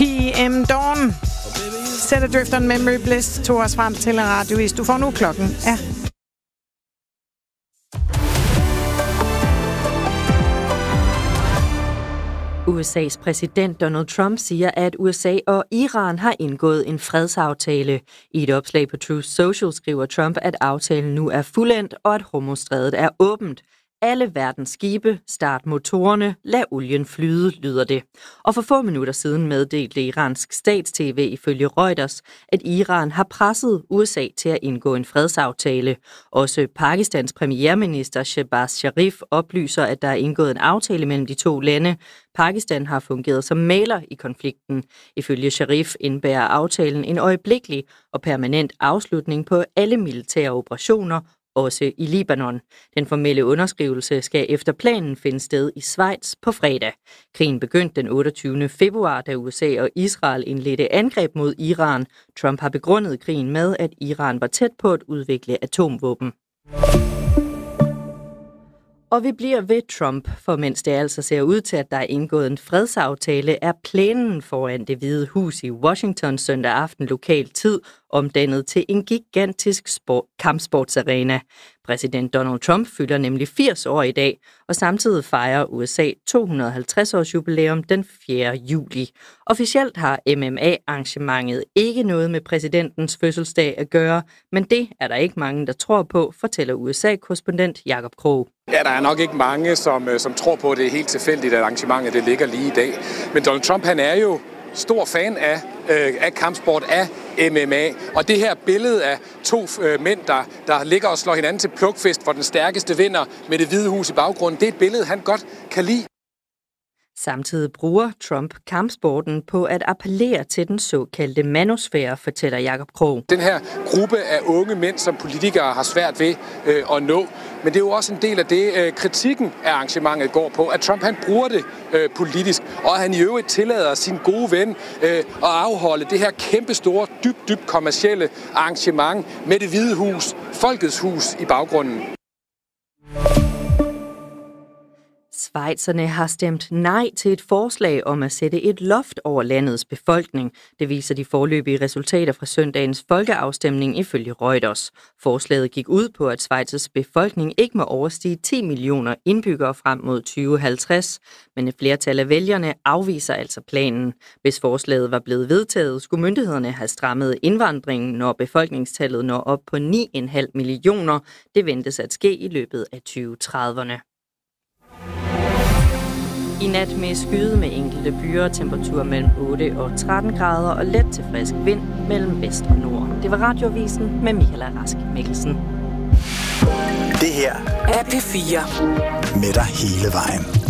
PM Dawn. Sæt Adrift on Memory Bliss tog os frem til en radiovis. Du får nu klokken. Ja. USA's præsident Donald Trump siger, at USA og Iran har indgået en fredsaftale. I et opslag på Truth Social skriver Trump, at aftalen nu er fuldendt, og at Hormuzstrædet er åbent. Alle verdens skibe, start motorerne, lad olien flyde, lyder det. Og for få minutter siden meddelte iransk stats-TV ifølge Reuters, at Iran har presset USA til at indgå en fredsaftale. Også Pakistans premierminister Shehbaz Sharif oplyser, at der er indgået en aftale mellem de to lande. Pakistan har fungeret som mægler i konflikten. Ifølge Sharif indebærer aftalen en øjeblikkelig og permanent afslutning på alle militære operationer, også i Libanon. Den formelle underskrivelse skal efter planen finde sted i Schweiz på fredag. Krigen begyndte den 28. februar, da USA og Israel indledte angreb mod Iran. Trump har begrundet krigen med, at Iran var tæt på at udvikle atomvåben. Og vi bliver ved Trump, for mens det altså ser ud til, at der er indgået en fredsaftale, er plænen foran Det Hvide Hus i Washington søndag aften lokal tid omdannet til en gigantisk kampsportsarena. Præsident Donald Trump fylder nemlig 80 år i dag, og samtidig fejrer USA 250-års jubilæum den 4. juli. Officielt har MMA-arrangementet ikke noget med præsidentens fødselsdag at gøre, men det er der ikke mange, der tror på, fortæller USA-korrespondent Jakob Krog. Ja, der er nok ikke mange, som tror på, at det er helt tilfældigt, at arrangementet det ligger lige i dag. Men Donald Trump, han er jo stor fan af kampsport, af MMA. Og det her billede af to mænd, der ligger og slår hinanden til plukfest, hvor den stærkeste vinder med Det Hvide Hus i baggrunden, det er et billede, han godt kan lide. Samtidig bruger Trump kampsporten på at appellere til den såkaldte manosfære, fortæller Jakob Krog. Den her gruppe af unge mænd, som politikere har svært ved at nå, men det er jo også en del af det, kritikken af arrangementet går på, at Trump han bruger det politisk, og at han i øvrigt tillader sin gode ven at afholde det her kæmpestore, dybt kommercielle arrangement med Det Hvide Hus, Folkets Hus i baggrunden. Schweizerne har stemt nej til et forslag om at sætte et loft over landets befolkning. Det viser de foreløbige resultater fra søndagens folkeafstemning ifølge Reuters. Forslaget gik ud på, at Schweizers befolkning ikke må overstige 10 millioner indbyggere frem mod 2050, men et flertal af vælgerne afviser altså planen. Hvis forslaget var blevet vedtaget, skulle myndighederne have strammet indvandringen, når befolkningstallet når op på 9,5 millioner. Det ventes at ske i løbet af 2030'erne. I nat med skyde med enkelte byer, temperatur mellem 8 og 13 grader og let til frisk vind mellem vest og nord. Det var Radioavisen med Michael Rask Mikkelsen. Det her er P4 med dig hele vejen.